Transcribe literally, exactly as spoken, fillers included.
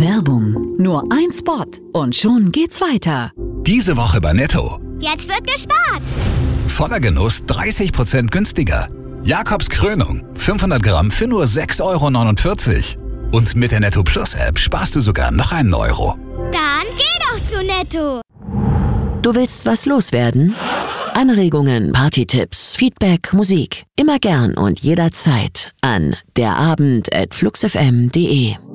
Werbung. Nur ein Spot und schon geht's weiter. Diese Woche bei Netto. Jetzt wird gespart. Voller Genuss dreißig Prozent günstiger. Jakobs Krönung, fünfhundert Gramm für nur sechs Euro neunundvierzig. Und mit der Netto Plus App sparst du sogar noch einen Euro. Dann geh doch zu Netto. Du willst was loswerden? Anregungen, Partytipps, Feedback, Musik. Immer gern und jederzeit an derabend at fluxfm punkt de.